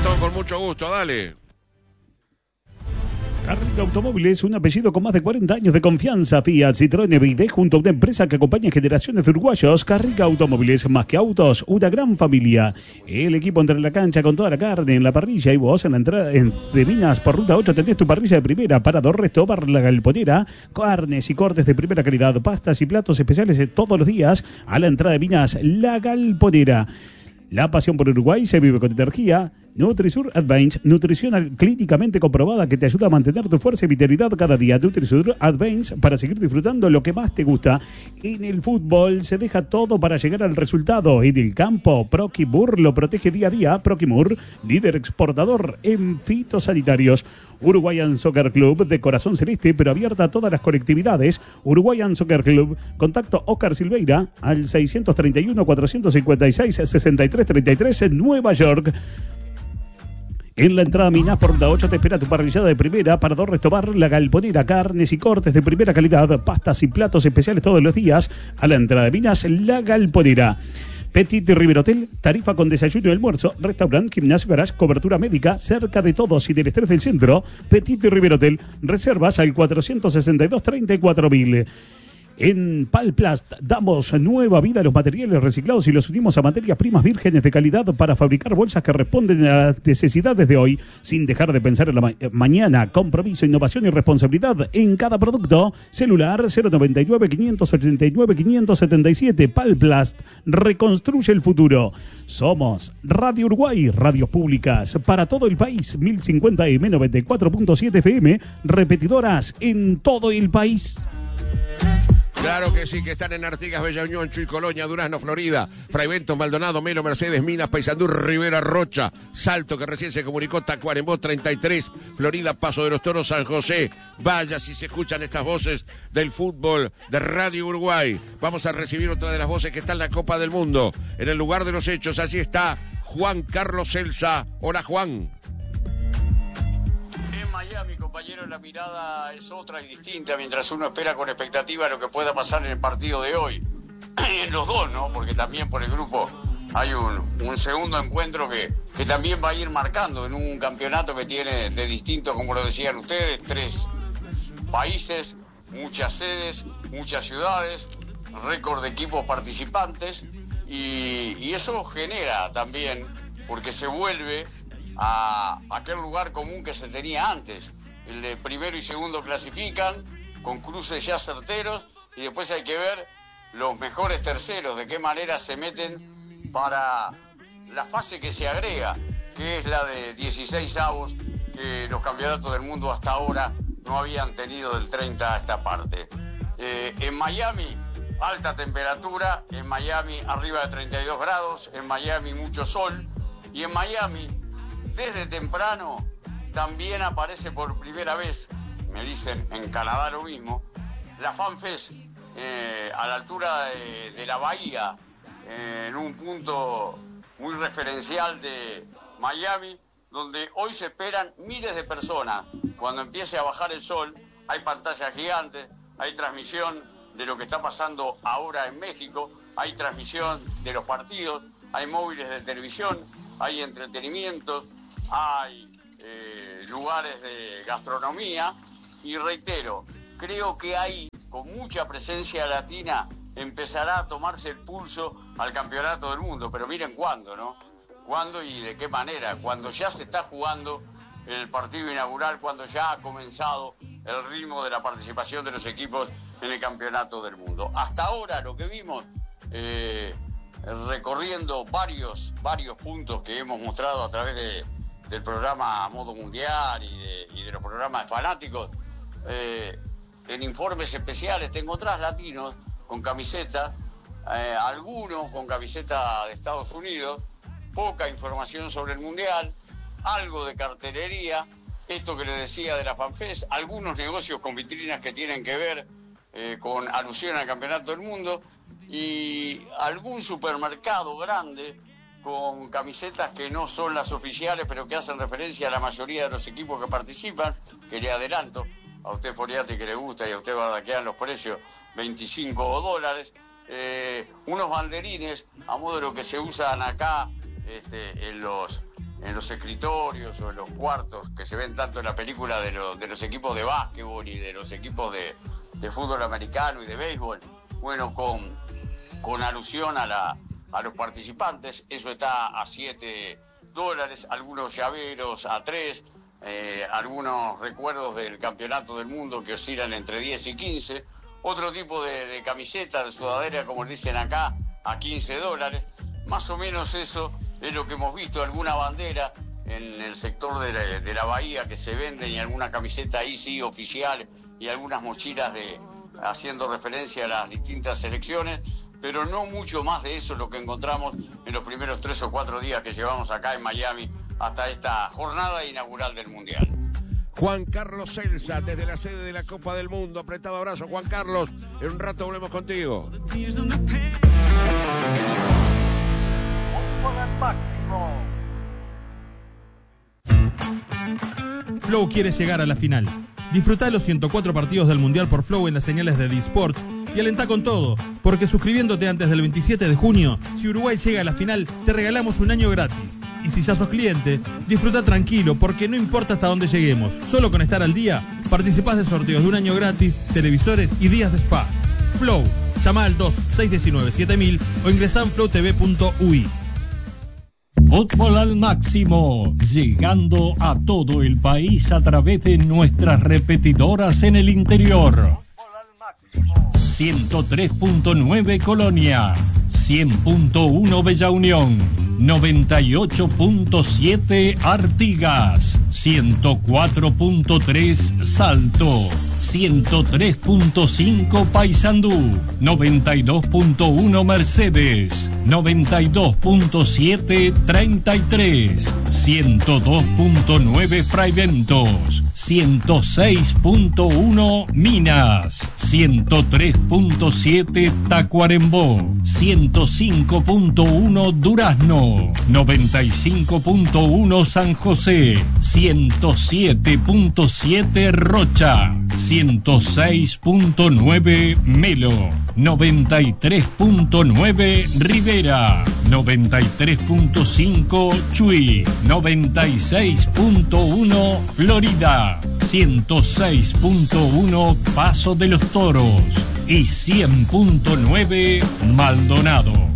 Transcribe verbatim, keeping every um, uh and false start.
Gastón, con mucho gusto, dale. Carriga Automóviles, un apellido con más de cuarenta años de confianza. Fiat, Citroën, B Y D, junto a una empresa que acompaña generaciones de uruguayos. Carriga Automóviles, más que autos, una gran familia. El equipo entre la cancha con toda la carne en la parrilla y vos en la entrada en, de Minas por Ruta ocho tenés tu parrilla de primera. Parador, Resto, Bar La Galponera, carnes y cortes de primera calidad, pastas y platos especiales todos los días a la entrada de Minas La Galponera. La pasión por Uruguay se vive con energía. Nutrisur Advance, nutrición clínicamente comprobada que te ayuda a mantener tu fuerza y vitalidad cada día. Nutrisur Advance para seguir disfrutando lo que más te gusta. En el fútbol se deja todo para llegar al resultado. En el campo, Proquimur lo protege día a día. Proquimur, líder exportador en fitosanitarios. Uruguayan Soccer Club, de corazón celeste, pero abierta a todas las colectividades. Uruguayan Soccer Club, contacto Oscar Silveira al seiscientos treinta y uno, cuatrocientos cincuenta y seis, sesenta y tres treinta y tres en Nueva York. En la entrada Minas por Ruta ocho te espera tu parrillada de primera, Parador, Resto, Bar La Galponera, carnes y cortes de primera calidad, pastas y platos especiales todos los días. A la entrada de Minas, La Galponera. Petit River Hotel, tarifa con desayuno y almuerzo, restaurante, gimnasio, garage, cobertura médica, cerca de todos y del estrés del centro. Petit River Hotel, reservas al cuatrocientos sesenta y dos, treinta y cuatro mil. En Palplast damos nueva vida a los materiales reciclados y los unimos a materias primas vírgenes de calidad para fabricar bolsas que responden a las necesidades de hoy, sin dejar de pensar en la ma- mañana. Compromiso, innovación y responsabilidad en cada producto. Celular cero noventa y nueve, quinientos ochenta y nueve, quinientos setenta y siete. Palplast, reconstruye el futuro. Somos Radio Uruguay, radios públicas para todo el país. mil cincuenta M, noventa y cuatro punto siete F M, repetidoras en todo el país. Claro que sí, que están en Artigas, Bella Unión, Chuy, Colonia, Durazno, Florida, Fray Bentos, Maldonado, Melo, Mercedes, Minas, Paysandú, Rivera, Rocha, Salto, que recién se comunicó, Tacuarembó, treinta y tres, Florida, Paso de los Toros, San José. Vaya si se escuchan estas voces del fútbol de Radio Uruguay. Vamos a recibir otra de las voces que está en la Copa del Mundo. En el lugar de los hechos, allí está Juan Carlos Celsa. Hola, Juan. Miami, compañero, la mirada es otra y distinta mientras uno espera con expectativa lo que pueda pasar en el partido de hoy. En los dos, ¿no? Porque también por el grupo hay un, un segundo encuentro que, que también va a ir marcando en un campeonato que tiene de distinto, como lo decían ustedes, tres países, muchas sedes, muchas ciudades, récord de equipos participantes y, y eso genera también, porque se vuelve a aquel lugar común que se tenía antes. El de primero y segundo clasifican con cruces ya certeros y después hay que ver los mejores terceros, de qué manera se meten para la fase que se agrega, que es la de dieciséis avos, que los campeonatos del mundo hasta ahora no habían tenido del treinta a esta parte. Eh, en Miami, alta temperatura, en Miami arriba de treinta y dos grados, en Miami mucho sol y en Miami desde temprano también aparece por primera vez, me dicen en Canadá lo mismo, la FanFest eh, a la altura de, de la bahía, eh, en un punto muy referencial de Miami, donde hoy se esperan miles de personas. Cuando empiece a bajar el sol, hay pantallas gigantes, hay transmisión de lo que está pasando ahora en México, hay transmisión de los partidos, hay móviles de televisión, hay entretenimientos, hay eh, lugares de gastronomía y reitero, creo que ahí con mucha presencia latina empezará a tomarse el pulso al campeonato del mundo, pero miren cuándo, ¿no? Cuándo y de qué manera, cuando ya se está jugando el partido inaugural, cuando ya ha comenzado el ritmo de la participación de los equipos en el campeonato del mundo. Hasta ahora lo que vimos, eh, recorriendo varios, varios puntos que hemos mostrado a través de del programa Modo Mundial y de, y de los programas fanáticos, eh, en informes especiales te encontrás latinos con camiseta, eh, algunos con camiseta de Estados Unidos, poca información sobre el Mundial, algo de cartelería, esto que les decía de la FanFest, algunos negocios con vitrinas que tienen que ver eh, con alusión al Campeonato del Mundo y algún supermercado grande con camisetas que no son las oficiales, pero que hacen referencia a la mayoría de los equipos que participan, que le adelanto, a usted Foriati que le gusta y a usted Bardaquean los precios, veinticinco dólares, eh, unos banderines a modo de lo que se usan acá este, en los en los escritorios o en los cuartos que se ven tanto en la película de, lo, de los equipos de básquetbol y de los equipos de, de fútbol americano y de béisbol, bueno, con, con alusión a, la, a los participantes, eso está a siete dólares, algunos llaveros a tres, eh, algunos recuerdos del campeonato del mundo que oscilan entre diez y quince, otro tipo de, de camiseta, de sudadera, como dicen acá, a quince dólares, más o menos eso es lo que hemos visto, alguna bandera en el sector de la, de la bahía que se venden y alguna camiseta ahí sí oficial y algunas mochilas de haciendo referencia a las distintas selecciones, pero no mucho más de eso lo que encontramos en los primeros tres o cuatro días que llevamos acá en Miami hasta esta jornada inaugural del Mundial. Juan Carlos Celsa, desde la sede de la Copa del Mundo. Apretado abrazo, Juan Carlos. En un rato volvemos contigo. Flow quiere llegar a la final. Disfrutá los ciento cuatro partidos del Mundial por Flow en las señales de D-Sports y alentá con todo, porque suscribiéndote antes del veintisiete de junio, si Uruguay llega a la final, te regalamos un año gratis. Y si ya sos cliente, disfruta tranquilo, porque no importa hasta dónde lleguemos, solo con estar al día, participás de sorteos de un año gratis, televisores y días de spa. Flow, llama al dos seis uno nueve siete mil o ingresá en flow t v punto u i. Fútbol al máximo, llegando a todo el país a través de nuestras repetidoras en el interior. ciento tres punto nueve Colonia, cien punto uno Bella Unión, noventa y ocho punto siete Artigas, ciento cuatro punto tres Salto, ciento tres punto cinco Paysandú, noventa y dos punto uno Mercedes, noventa y dos punto siete treinta y tres, ciento dos punto nueve Fraiventos, ciento seis punto uno Minas, ciento tres punto siete Tacuarembó, ciento cinco punto uno Durazno, noventa y cinco punto uno San José, ciento siete punto siete Rocha, ciento seis punto nueve Melo, noventa y tres punto nueve Rivera, noventa y tres punto cinco Chuy, noventa y seis punto uno Florida, ciento seis punto uno Paso de los Toros y cien punto nueve Maldonado.